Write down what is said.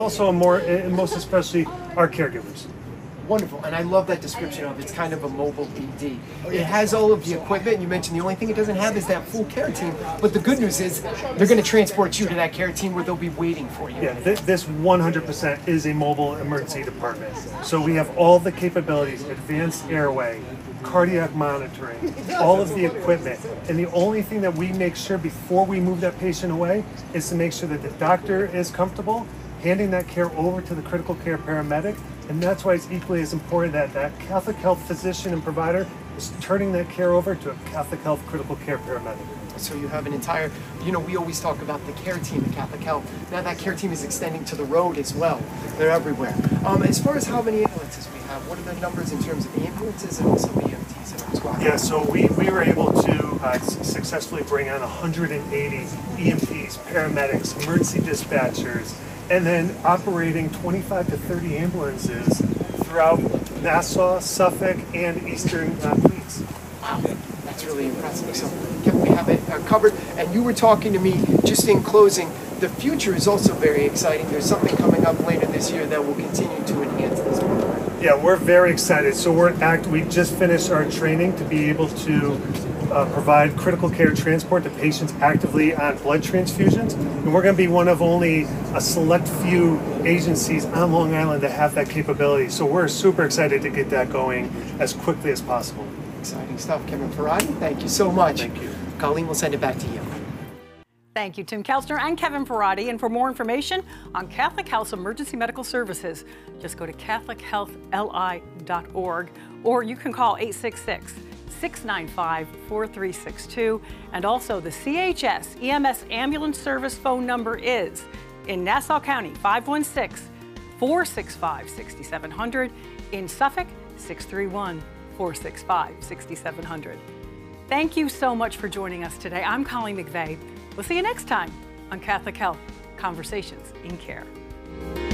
Also, more, and most especially our caregivers. Wonderful, and I love that description of it's kind of a mobile ED. It has all of the equipment, and you mentioned the only thing it doesn't have is that full care team, but the good news is they're going to transport you to that care team where they'll be waiting for you. Yeah, this 100% is a mobile emergency department. So we have all the capabilities, advanced airway, cardiac monitoring, all of the equipment. And the only thing that we make sure before we move that patient away is to make sure that the doctor is comfortable handing that care over to the critical care paramedic. And that's why it's equally as important that that Catholic Health physician and provider is turning that care over to a Catholic Health critical care paramedic. So you have an entire, we always talk about the care team at Catholic Health. Now that care team is extending to the road as well. They're everywhere. As far as how many ambulances we have, what are the numbers in terms of the ambulances and also the EMTs in our squad? Yeah, so we were able to successfully bring on 180 EMTs, paramedics, emergency dispatchers, and then operating 25 to 30 ambulances throughout Nassau, Suffolk, and Eastern Queens. Wow, that's really impressive. So we have it covered. And you were talking to me just in closing. The future is also very exciting. There's something coming up later this year that will continue to enhance this program. Yeah, we're very excited. So we just finished our training to be able to provide critical care transport to patients actively on blood transfusions. And we're going to be one of only a select few agencies on Long Island that have that capability. So we're super excited to get that going as quickly as possible. Exciting stuff. Kevin Ferrati, thank you so much. Thank you. Colleen, we'll send it back to you. Thank you, Tim Kelchner and Kevin Ferrati. And for more information on Catholic Health's emergency medical services, just go to catholichealthli.org, or you can call 866-695-4362. And also the CHS EMS ambulance service phone number is in Nassau County, 516-465-6700. In Suffolk, 631-465-6700. Thank you so much for joining us today. I'm Colleen McVeigh. We'll see you next time on Catholic Health Conversations in Care.